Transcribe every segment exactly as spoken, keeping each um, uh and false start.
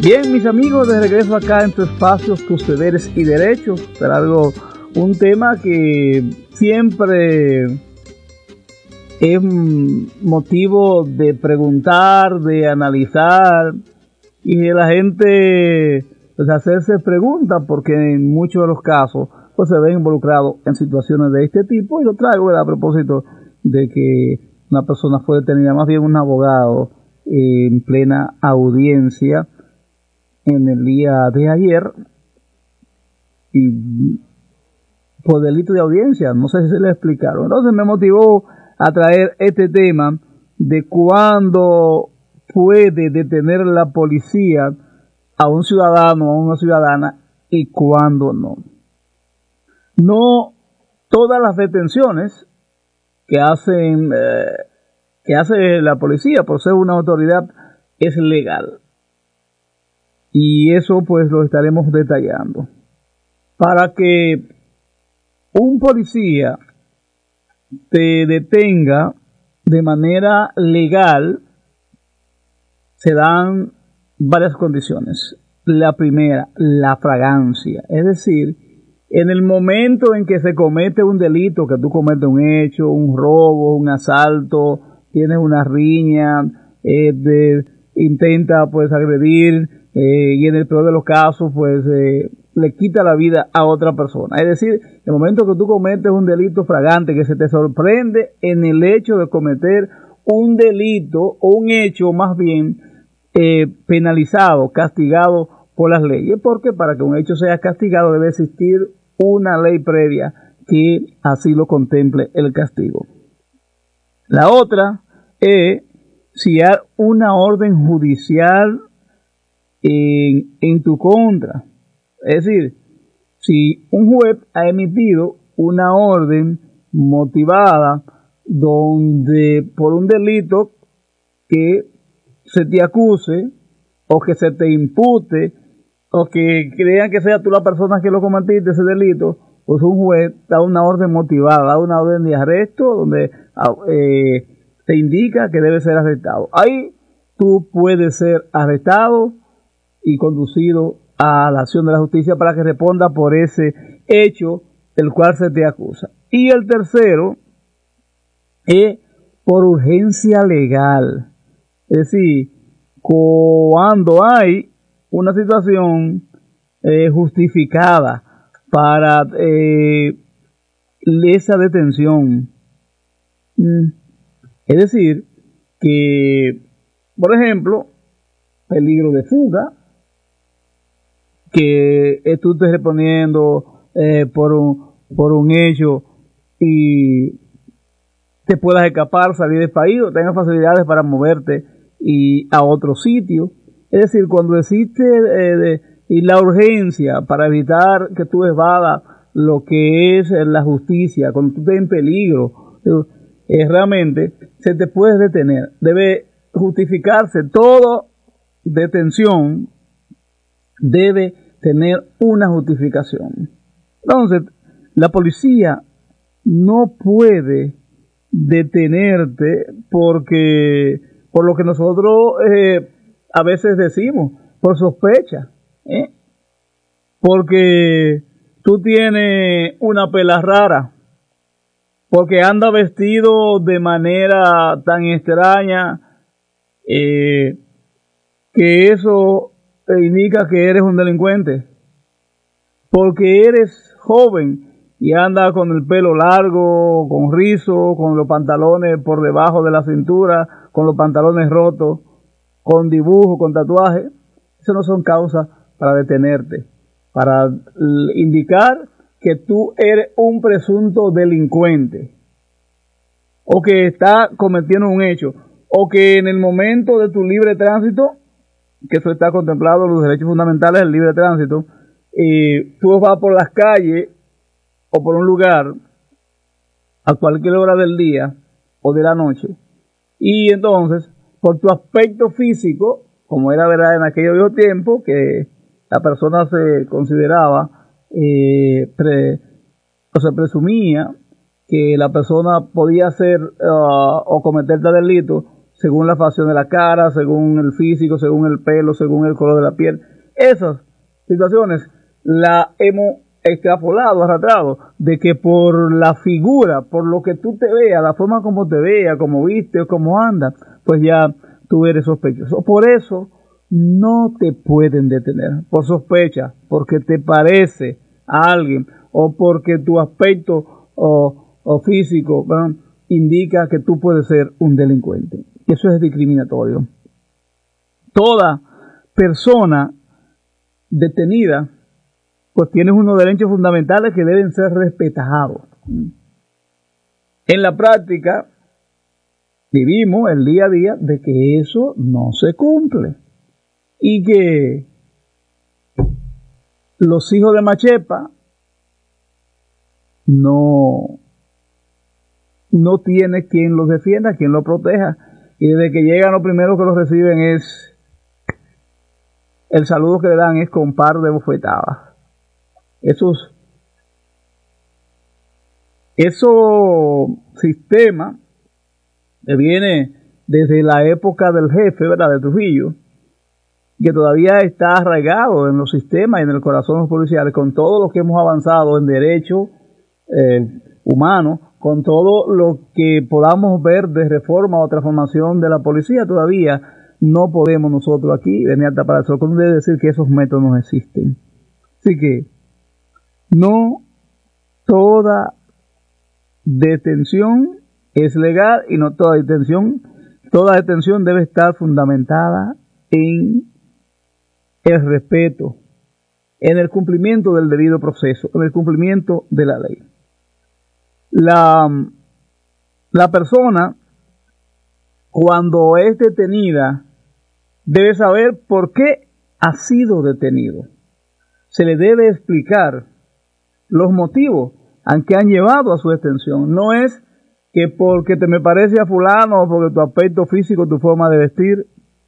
Bien, mis amigos, de regreso acá en tu espacio, tus deberes y derechos. Será algo, un tema que siempre es motivo de preguntar, de analizar y de la gente pues, hacerse preguntas, porque en muchos de los casos pues se ven involucrados en situaciones de este tipo. Y lo traigo ¿verdad? A propósito de que una persona fue detenida, más bien un abogado, eh, en plena audiencia en el día de ayer, y por delito de audiencia, no sé si se le explicaron. Entonces me motivó a traer este tema de cuándo puede detener la policía a un ciudadano o a una ciudadana y cuándo no. No todas las detenciones que hacen eh, que hace la policía por ser una autoridad es legal. Y eso pues lo estaremos detallando. Para que un policía te detenga de manera legal, se dan varias condiciones. La primera, la fragancia. Es decir, en el momento en que se comete un delito, que tú cometes un hecho, un robo, un asalto, tienes una riña, eh, de, intenta pues agredir, eh, y en el peor de los casos pues eh, le quita la vida a otra persona. Es decir, en el momento que tú cometes un delito fragante, que se te sorprende en el hecho de cometer un delito o un hecho más bien eh, penalizado, castigado por las leyes, porque para que un hecho sea castigado debe existir una ley previa que así lo contemple el castigo. La otra es si hay una orden judicial en, en tu contra. Es decir, si un juez ha emitido una orden motivada donde por un delito que se te acuse o que se te impute o que crean que sea tú la persona que lo cometiste ese delito, pues un juez da una orden motivada, da una orden de arresto donde eh, te indica que debe ser arrestado. Ahí tú puedes ser arrestado y conducido a la acción de la justicia para que responda por ese hecho del cual se te acusa. Y el tercero es por urgencia legal. Es decir, cuando hay una situación eh, justificada para eh, esa detención. Mm. Es decir, que, por ejemplo, peligro de fuga, que tú estés respondiendo eh, por un por un hecho y te puedas escapar, salir del país o tengas facilidades para moverte y a otro sitio. Es decir, cuando existe eh, de, y la urgencia para evitar que tú evadas lo que es la justicia, cuando tú estés en peligro, eh, realmente se te puede detener. Debe justificarse. Toda detención debe tener una justificación. Entonces, la policía no puede detenerte porque, por lo que nosotros eh, a veces decimos, por sospecha, ¿eh? Porque tú tienes una pela rara, porque anda vestido de manera tan extraña, eh, que eso te indica que eres un delincuente, porque eres joven y anda con el pelo largo, con rizo, con los pantalones por debajo de la cintura, con los pantalones rotos, con dibujo, con tatuaje. Eso no son causas para detenerte, para indicar que tú eres un presunto delincuente, o que está cometiendo un hecho, o que en el momento de tu libre tránsito, que eso está contemplado en los derechos fundamentales del libre tránsito, y tú vas por las calles o por un lugar a cualquier hora del día o de la noche, y entonces por tu aspecto físico, como era verdad en aquellos viejos tiempos, que la persona se consideraba eh, pre, o se presumía que la persona podía hacer uh, o cometer tal delito según la facción de la cara, según el físico, según el pelo, según el color de la piel. Esas situaciones la hemos extrapolado, arrastrado, de que por la figura, por lo que tú te veas, la forma como te veas, como viste o como andas, pues ya tú eres sospechoso. Por eso no te pueden detener, por sospecha, porque te parece a alguien o porque tu aspecto o, o físico, ¿verdad?, indica que tú puedes ser un delincuente. Eso es discriminatorio. Toda persona detenida pues tiene unos derechos fundamentales que deben ser respetados. En la práctica vivimos el día a día de que eso no se cumple y que los hijos de Machepa no no tiene quien los defienda, quien los proteja, y desde que llegan lo primero que los reciben es el saludo que le dan es con par de bofetadas. Esos esos sistemas que viene desde la época del jefe, ¿verdad?, de Trujillo, que todavía está arraigado en los sistemas y en el corazón de los policiales, con todo lo que hemos avanzado en derecho eh, humano, con todo lo que podamos ver de reforma o transformación de la policía, todavía no podemos nosotros aquí venir a tapar el sol con decir que esos métodos no existen. Así que no toda detención es legal y no toda detención, toda detención debe estar fundamentada en el respeto, en el cumplimiento del debido proceso, en el cumplimiento de la ley. La, la persona, cuando es detenida, debe saber por qué ha sido detenido. Se le debe explicar los motivos a que han llevado a su detención. No es que porque te me parece a fulano, o porque tu aspecto físico, tu forma de vestir,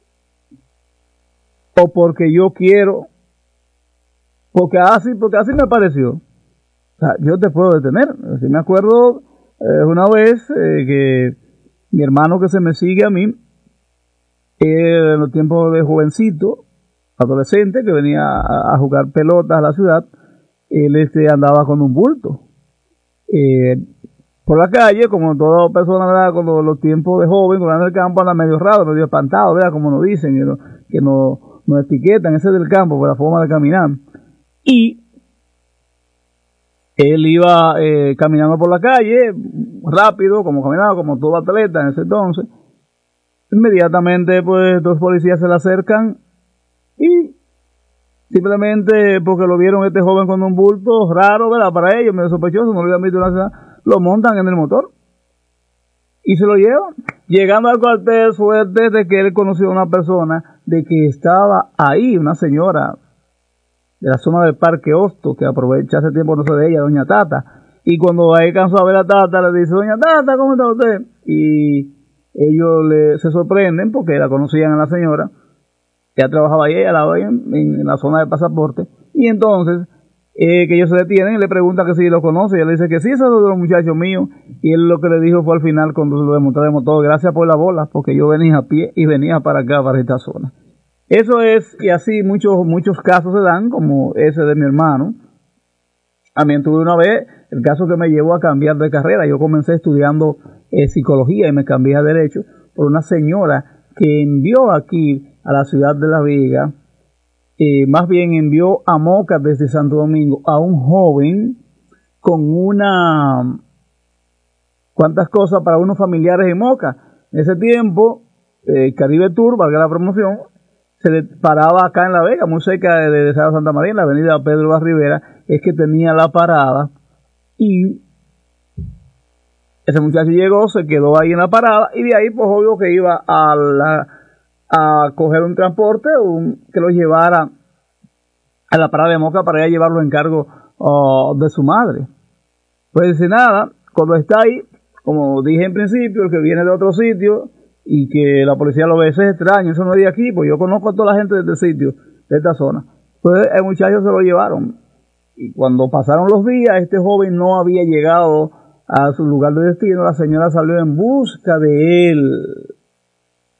o porque yo quiero, porque así, porque así me pareció. O sea, yo te puedo detener. Si me acuerdo eh, una vez eh, que mi hermano que se me sigue a mí, eh, en los tiempos de jovencito, adolescente, que venía a, a jugar pelotas a la ciudad, él este, andaba con un bulto. Eh, por la calle, como toda persona, ¿verdad?, con los, los tiempos de joven, cuando anda en el campo, anda medio raro, medio espantado, ¿verdad?, como nos dicen, que no, que no, nos etiquetan, ese es del campo, por la forma de caminar. Y él iba eh, caminando por la calle, rápido, como caminaba, como todo atleta en ese entonces. Inmediatamente, pues, dos policías se le acercan y simplemente porque lo vieron este joven con un bulto raro, ¿verdad?, para ellos, medio sospechoso, no lo habían visto en la ciudad, lo montan en el motor y se lo llevan. Llegando al cuartel, suerte de que él conoció a una persona de que estaba ahí, una señora de la zona del Parque Hosto, que aprovecha hace tiempo no sé de ella, doña Tata, y cuando ahí alcanzó a ver a Tata, le dice: doña Tata, ¿cómo está usted? Y ellos le, se sorprenden porque la conocían a la señora, ya trabajaba ahí, al lado en, en la zona del pasaporte, y entonces eh, que ellos se detienen y le preguntan que si lo conoce, y él dice que sí, esos son de los muchachos míos, y él lo que le dijo fue al final, cuando se lo demostramos todo: gracias por la bola, porque yo venía a pie y venía para acá, para esta zona. Eso es, y así muchos muchos casos se dan, como ese de mi hermano. También tuve una vez el caso que me llevó a cambiar de carrera. Yo comencé estudiando eh, psicología y me cambié a derecho por una señora que envió aquí a la ciudad de La Vega, eh, más bien envió a Moca desde Santo Domingo a un joven con una cuantas cosas para unos familiares en Moca. En ese tiempo, eh, Caribe Tour, valga la promoción, se le paraba acá en La Vega, muy cerca de, de, de Santa María, en la avenida Pedro Vaz Rivera, es que tenía la parada, y ese muchacho llegó, se quedó ahí en la parada, y de ahí pues obvio que iba a la, a coger un transporte un, que lo llevara a la parada de Moca para ir a llevarlo en cargo uh, de su madre. Pues sin nada, cuando está ahí, como dije en principio, el que viene de otro sitio y que la policía lo ve, eso es extraño, eso no es de aquí, pues yo conozco a toda la gente de este sitio, de esta zona. Pues el muchacho se lo llevaron, y cuando pasaron los días, este joven no había llegado a su lugar de destino. La señora salió en busca de él,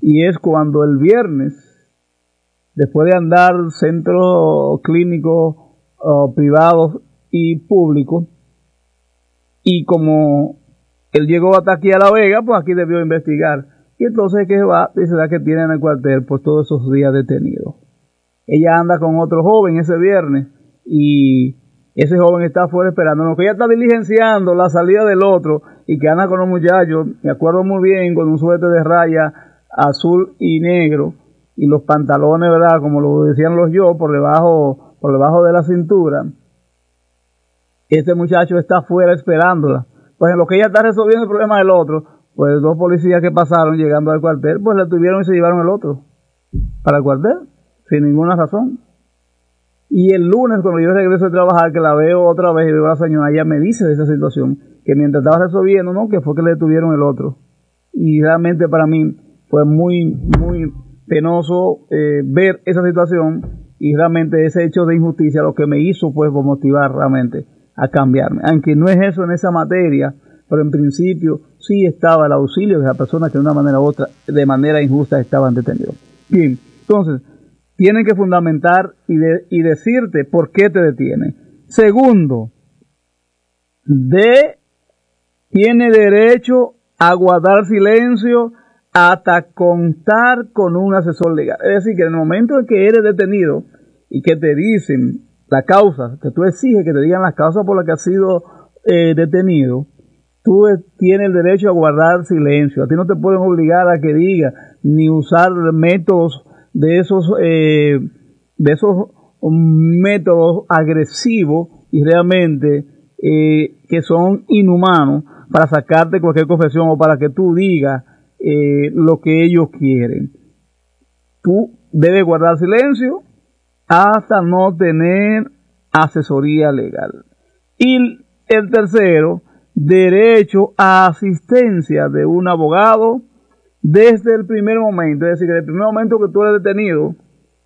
y es cuando el viernes, después de andar centros clínicos uh, privados y públicos, y como él llegó hasta aquí a La Vega, pues aquí debió investigar. Y entonces que va, dice la que tiene en el cuartel por todos esos días detenidos. Ella anda con otro joven ese viernes y ese joven está afuera esperando, lo que ella está diligenciando la salida del otro y que anda con los muchachos, me acuerdo muy bien, con un suéter de raya azul y negro y los pantalones, ¿verdad? Como lo decían los yo, por debajo, por debajo de la cintura. Este muchacho está afuera esperándola. Pues en lo que ella está resolviendo el problema del otro, pues dos policías que pasaron llegando al cuartel, pues le tuvieron y se llevaron el otro para el cuartel, sin ninguna razón. Y el lunes, cuando yo regreso a trabajar, que la veo otra vez y veo a la señora, ella me dice de esa situación, que mientras estaba resolviendo, ¿no?, que fue que le detuvieron el otro. Y realmente para mí fue muy, muy penoso eh, ver esa situación, y realmente ese hecho de injusticia lo que me hizo pues motivar realmente a cambiarme. Aunque no es eso en esa materia, pero en principio sí estaba el auxilio de la persona que de una manera u otra, de manera injusta, estaban detenidos. Bien, entonces, tienen que fundamentar y, de, y decirte por qué te detienen. Segundo, de, tiene derecho a guardar silencio hasta contar con un asesor legal. Es decir, que en el momento en que eres detenido y que te dicen la causa, que tú exiges que te digan las causas por las que has sido eh, detenido, tú tienes el derecho a guardar silencio. A ti no te pueden obligar a que diga, ni usar métodos de esos, eh, de esos métodos agresivos y realmente eh, que son inhumanos para sacarte cualquier confesión o para que tú digas eh, lo que ellos quieren. Tú debes guardar silencio hasta no tener asesoría legal. Y el tercero, derecho a asistencia de un abogado desde el primer momento. Es decir, que desde el primer momento que tú eres detenido,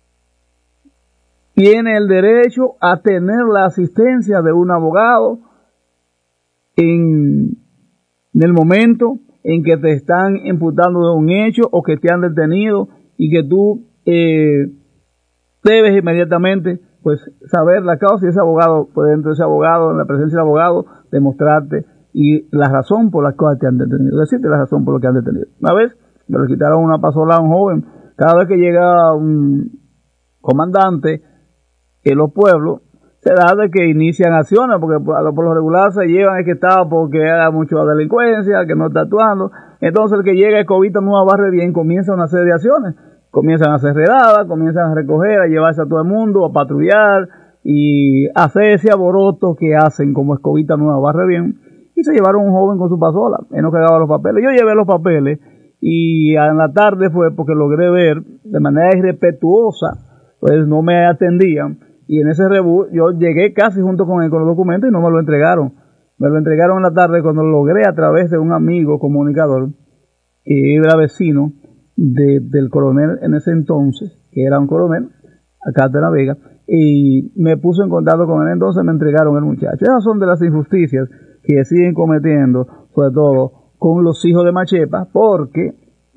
tiene el derecho a tener la asistencia de un abogado en, en el momento en que te están imputando de un hecho o que te han detenido y que tú eh, debes inmediatamente pues saber la causa y ese abogado, pues dentro de ese abogado, en la presencia del abogado, demostrarte y la razón por la cual te han detenido, decirte la razón por la que han detenido. Una vez me le quitaron una pasola a un joven. Cada vez que llega un comandante en los pueblos, se da de que inician acciones, porque por lo regular se llevan el que estaba porque era mucha delincuencia, que no está actuando. Entonces el que llega a Escobita Nueva barre bien, comienza una serie de acciones. Comienzan a hacer redadas, comienzan a recoger, a llevarse a todo el mundo, a patrullar y hacer ese alboroto que hacen como Escobita Nueva barre bien. Y se llevaron a un joven con su pasola, él no cargaba los papeles. Yo llevé los papeles y en la tarde fue porque logré ver de manera irrespetuosa, pues no me atendían. Y en ese rebú yo llegué casi junto con él con los documentos y no me lo entregaron. Me lo entregaron en la tarde cuando lo logré a través de un amigo comunicador que era vecino de, del coronel en ese entonces, que era un coronel acá de La Vega, y me puso en contacto con él. Entonces me entregaron el muchacho. Esas son de las injusticias que siguen cometiendo, sobre todo con los hijos de Machepa, porque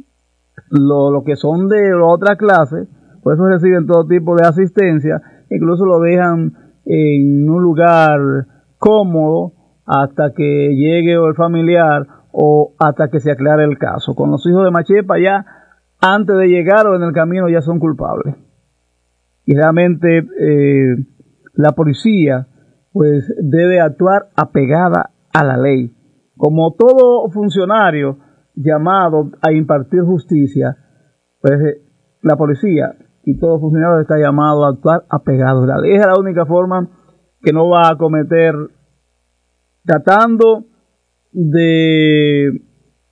lo, lo que son de otra clase, por eso reciben todo tipo de asistencia, incluso lo dejan en un lugar cómodo hasta que llegue el familiar o hasta que se aclare el caso. Con los hijos de Machepa ya antes de llegar o en el camino ya son culpables. Y realmente eh, la policía pues debe actuar apegada a la ley. Como todo funcionario llamado a impartir justicia, pues la policía y todo funcionario está llamado a actuar apegado a la ley. Es la única forma que no va a cometer, tratando de,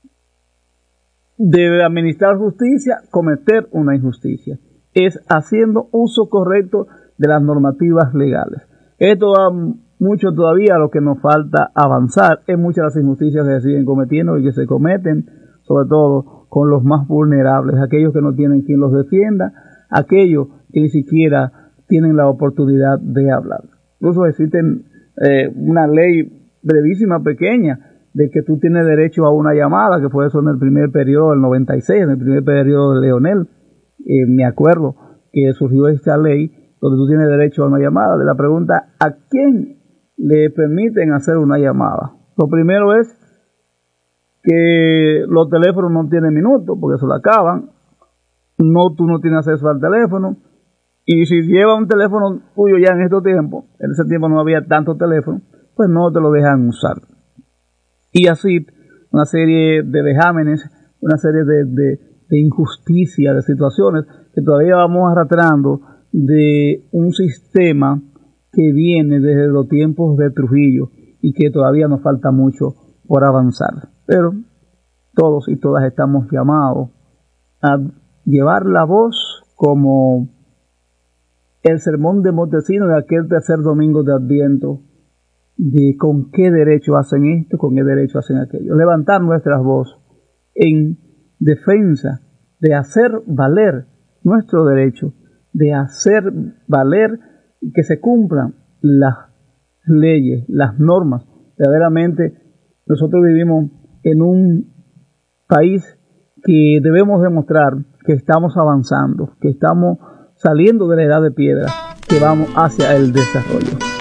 de administrar justicia, cometer una injusticia. Es haciendo uso correcto de las normativas legales. Esto va mucho todavía a lo que nos falta avanzar. Es muchas las injusticias que se siguen cometiendo y que se cometen, sobre todo con los más vulnerables, aquellos que no tienen quien los defienda, aquellos que ni siquiera tienen la oportunidad de hablar. Incluso existen eh, una ley brevísima, pequeña, de que tú tienes derecho a una llamada, que fue eso en el primer periodo del noventa y seis, en el primer periodo de Leonel. Eh, me acuerdo que surgió esta ley donde tú tienes derecho a una llamada. De la pregunta, ¿a quién le permiten hacer una llamada? Lo primero es que los teléfonos no tienen minutos, porque eso lo acaban. No, tú no tienes acceso al teléfono. Y si lleva un teléfono tuyo ya en estos tiempos, en ese tiempo no había tantos teléfonos, pues no te lo dejan usar. Y así, una serie de vejámenes, una serie de, de, de injusticias, de situaciones que todavía vamos arrastrando de un sistema que viene desde los tiempos de Trujillo y que todavía nos falta mucho por avanzar. Pero todos y todas estamos llamados a llevar la voz como el sermón de Montesinos de aquel tercer domingo de Adviento, de con qué derecho hacen esto, con qué derecho hacen aquello. Levantar nuestras voces en defensa de hacer valer nuestro derecho, de hacer valer que se cumplan las leyes, las normas. Verdaderamente nosotros vivimos en un país que debemos demostrar que estamos avanzando, que estamos saliendo de la edad de piedra, que vamos hacia el desarrollo.